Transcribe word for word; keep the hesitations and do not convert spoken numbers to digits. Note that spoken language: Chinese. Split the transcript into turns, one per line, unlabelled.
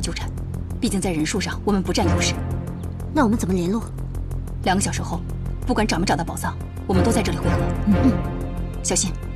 纠缠，毕竟在人数上我们不占优势。
那我们怎么联络？
两个小时后，不管找没找到宝藏，我们都在这里汇合。嗯嗯，小心。